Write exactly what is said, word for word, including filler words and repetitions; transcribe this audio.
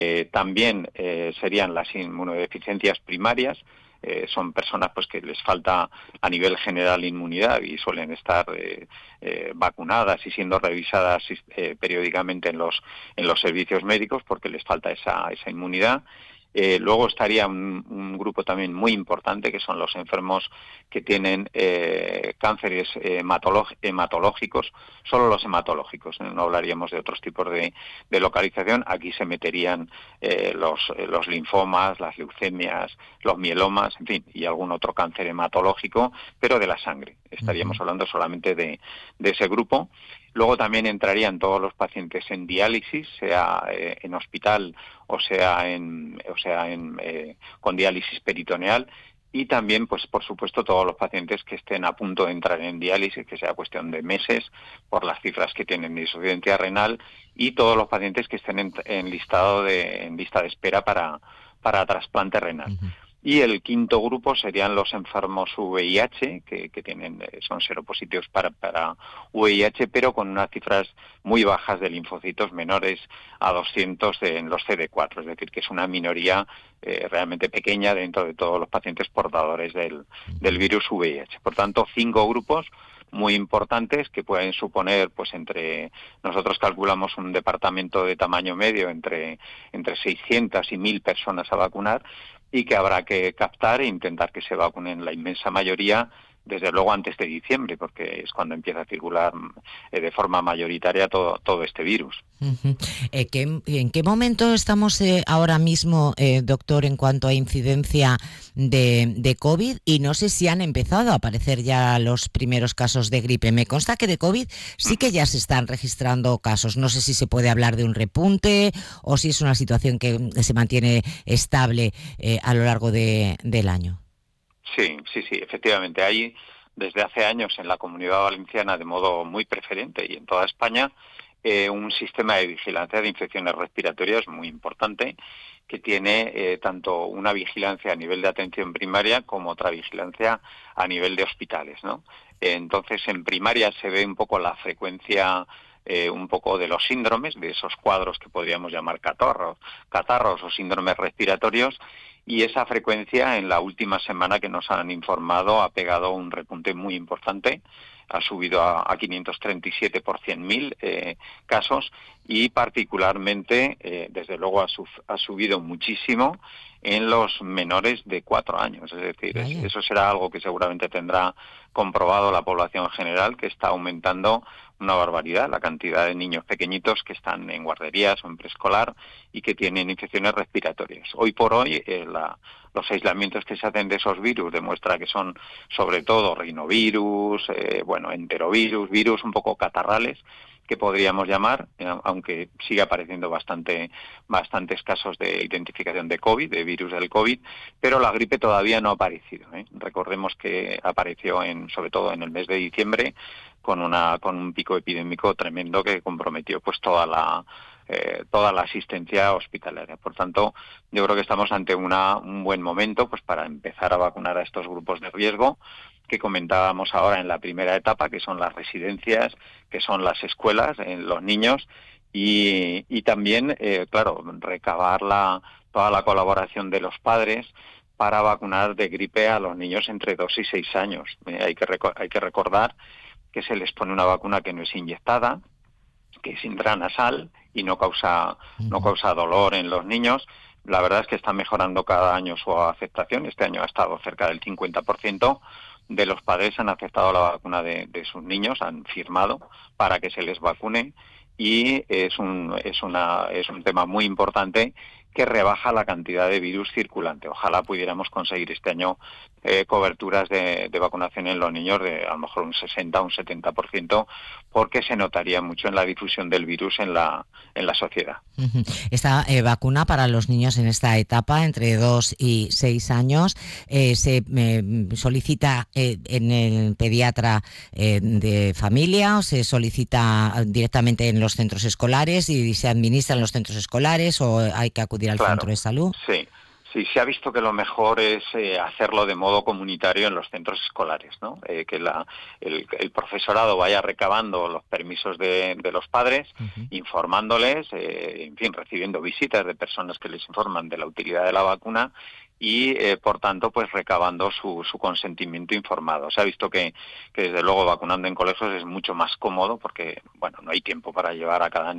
Eh, también eh, serían las inmunodeficiencias primarias. Eh, son personas pues que les falta a nivel general inmunidad y suelen estar eh, eh, vacunadas y siendo revisadas eh, periódicamente en los en los servicios médicos porque les falta esa esa inmunidad. Eh, luego estaría un, un grupo también muy importante que son los enfermos que tienen eh, cánceres hematolog- hematológicos, solo los hematológicos, ¿eh? No hablaríamos de otros tipos de, de localización. Aquí se meterían eh, los, eh, los linfomas, las leucemias, los mielomas, en fin, y algún otro cáncer hematológico, pero de la sangre. Estaríamos uh-huh. hablando solamente de, de ese grupo. Luego también entrarían todos los pacientes en diálisis, sea eh, en hospital o sea en o sea en eh, con diálisis peritoneal, y también pues por supuesto todos los pacientes que estén a punto de entrar en diálisis, que sea cuestión de meses por las cifras que tienen de insuficiencia renal, y todos los pacientes que estén en, en listado de en lista de espera para para trasplante renal. Uh-huh. Y el quinto grupo serían los enfermos V I H, que, que tienen son seropositivos para, para V I H, pero con unas cifras muy bajas de linfocitos menores a doscientos de, en los C D cuatro, es decir, que es una minoría eh, realmente pequeña dentro de todos los pacientes portadores del, del virus V I H. Por tanto, cinco grupos muy importantes que pueden suponer, pues entre, nosotros calculamos un departamento de tamaño medio entre, entre seiscientas y mil personas a vacunar, y que habrá que captar e intentar que se vacunen la inmensa mayoría, desde luego antes de diciembre, porque es cuando empieza a circular eh, de forma mayoritaria todo, todo este virus. Uh-huh. Eh, ¿qué, ¿En qué momento estamos eh, ahora mismo, eh, doctor, en cuanto a incidencia de, de COVID? Y no sé si han empezado a aparecer ya los primeros casos de gripe. Me consta que de COVID sí que ya se están registrando casos. No sé si se puede hablar de un repunte o si es una situación que se mantiene estable eh, a lo largo de, del año. Sí, sí, sí, efectivamente. Hay desde hace años en la Comunidad Valenciana, de modo muy preferente y en toda España, eh, un sistema de vigilancia de infecciones respiratorias muy importante, que tiene eh, tanto una vigilancia a nivel de atención primaria como otra vigilancia a nivel de hospitales, ¿no? Entonces, en primaria se ve un poco la frecuencia eh, un poco de los síndromes, de esos cuadros que podríamos llamar catarros, catarros o síndromes respiratorios, y esa frecuencia en la última semana que nos han informado ha pegado un repunte muy importante, ha subido a, a quinientos treinta y siete por cien mil eh, casos, y particularmente, eh, desde luego, ha, suf, ha subido muchísimo en los menores de cuatro años. Es decir, es, eso será algo que seguramente tendrá comprobado la población general, que está aumentando una barbaridad la cantidad de niños pequeñitos que están en guarderías o en preescolar y que tienen infecciones respiratorias. Hoy por hoy, eh, la, los aislamientos que se hacen de esos virus demuestra que son sobre todo rinovirus, eh, bueno, enterovirus, virus un poco catarrales, que podríamos llamar, aunque sigue apareciendo bastante bastantes casos de identificación de COVID, de virus del COVID, pero la gripe todavía no ha aparecido, ¿eh? Recordemos que apareció en, sobre todo en el mes de diciembre, con una con un pico epidémico tremendo que comprometió pues toda la eh, toda la asistencia hospitalaria. Por tanto, yo creo que estamos ante una un buen momento pues para empezar a vacunar a estos grupos de riesgo que comentábamos ahora en la primera etapa, que son las residencias, que son las escuelas, en los niños, y, y también, eh, claro, recabar la, toda la colaboración de los padres para vacunar de gripe a los niños entre dos y seis años. Eh, hay que reco- hay que recordar que se les pone una vacuna que no es inyectada, que es intranasal y no causa, no causa dolor en los niños. La verdad es que está mejorando cada año su aceptación. Este año ha estado cerca del cincuenta por ciento de los padres han aceptado la vacuna de, de sus niños, han firmado para que se les vacune, y es un, es una, es un tema muy importante que rebaja la cantidad de virus circulante. Ojalá pudiéramos conseguir este año eh, coberturas de, de vacunación en los niños de a lo mejor un sesenta o un setenta por ciento, porque se notaría mucho en la difusión del virus en la, en la sociedad. Uh-huh. Esta eh, vacuna para los niños en esta etapa, entre dos y seis años, eh, se eh, solicita eh, en el pediatra eh, de familia, o se solicita directamente en los centros escolares y se administra en los centros escolares, o hay que acudir al claro, centro de salud. Sí, Sí, se ha visto que lo mejor es eh, hacerlo de modo comunitario en los centros escolares, ¿no? Eh, que la, el, el profesorado vaya recabando los permisos de, de los padres, Ujú. informándoles, eh, en fin, recibiendo visitas de personas que les informan de la utilidad de la vacuna y, eh, por tanto, pues recabando su, su consentimiento informado. Se ha visto que, que, desde luego, vacunando en colegios es mucho más cómodo porque, bueno, no hay tiempo para llevar a cada